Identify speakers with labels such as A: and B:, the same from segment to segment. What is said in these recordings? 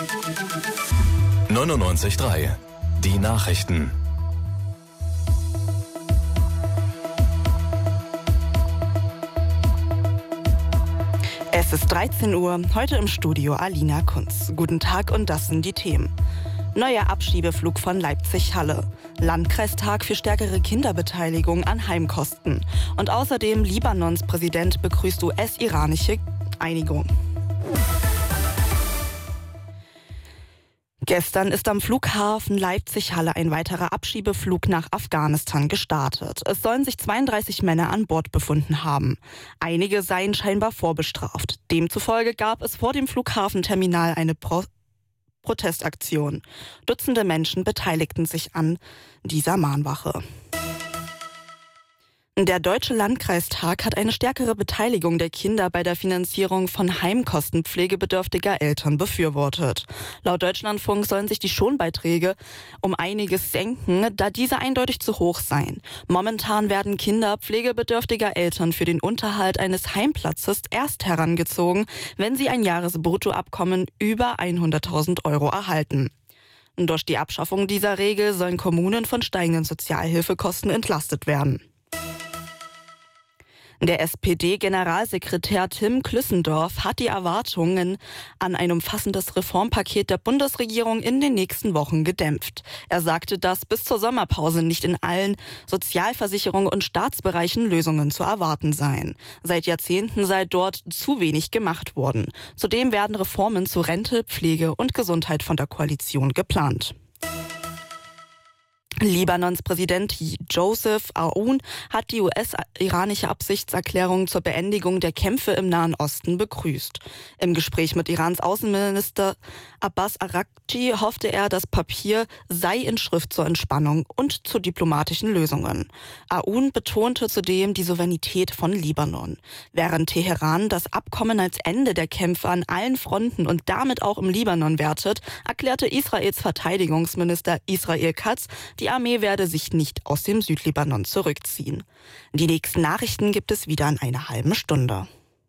A: 99.3 Die Nachrichten.
B: Es ist 13 Uhr, heute im Studio Alina Kunz. Guten Tag und das sind die Themen. Neuer Abschiebeflug von Leipzig-Halle. Landkreistag für stärkere Kinderbeteiligung an Heimkosten. Und außerdem Libanons Präsident begrüßt US-iranische Einigung. Gestern ist am Flughafen Leipzig-Halle ein weiterer Abschiebeflug nach Afghanistan gestartet. Es sollen sich 32 Männer an Bord befunden haben. Einige seien scheinbar vorbestraft. Demzufolge gab es vor dem Flughafenterminal eine Protestaktion. Dutzende Menschen beteiligten sich an dieser Mahnwache. Der Deutsche Landkreistag hat eine stärkere Beteiligung der Kinder bei der Finanzierung von Heimkosten pflegebedürftiger Eltern befürwortet. Laut Deutschlandfunk sollen sich die Schonbeiträge um einiges senken, da diese eindeutig zu hoch seien. Momentan werden Kinder pflegebedürftiger Eltern für den Unterhalt eines Heimplatzes erst herangezogen, wenn sie ein Jahresbruttoabkommen über 100.000 Euro erhalten. Durch die Abschaffung dieser Regel sollen Kommunen von steigenden Sozialhilfekosten entlastet werden. Der SPD-Generalsekretär Tim Klüssendorf hat die Erwartungen an ein umfassendes Reformpaket der Bundesregierung in den nächsten Wochen gedämpft. Er sagte, dass bis zur Sommerpause nicht in allen Sozialversicherungen und Staatsbereichen Lösungen zu erwarten seien. Seit Jahrzehnten sei dort zu wenig gemacht worden. Zudem werden Reformen zu Rente, Pflege und Gesundheit von der Koalition geplant. Libanons Präsident Joseph Aoun hat die US-iranische Absichtserklärung zur Beendigung der Kämpfe im Nahen Osten begrüßt. Im Gespräch mit Irans Außenminister Abbas Araghchi hoffte er, das Papier sei in Schrift zur Entspannung und zu diplomatischen Lösungen. Aoun betonte zudem die Souveränität von Libanon. Während Teheran das Abkommen als Ende der Kämpfe an allen Fronten und damit auch im Libanon wertet, erklärte Israels Verteidigungsminister Israel Katz, die Armee werde sich nicht aus dem Südlibanon zurückziehen. Die nächsten Nachrichten gibt es wieder in einer halben Stunde.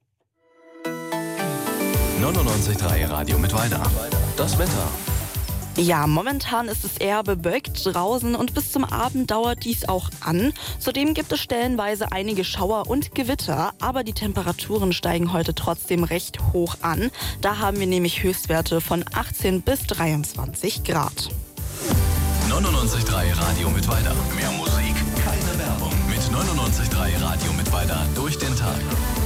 A: 99.3 Radio Mittweida. Das Wetter.
B: Ja, momentan ist es eher bewölkt draußen und bis zum Abend dauert dies auch an. Zudem gibt es stellenweise einige Schauer und Gewitter, aber die Temperaturen steigen heute trotzdem recht hoch an. Da haben wir nämlich Höchstwerte von 18 bis 23 Grad.
A: 99.3 Radio Mittweida. Mehr Musik, keine Werbung. Mit 99.3 Radio Mittweida durch den Tag.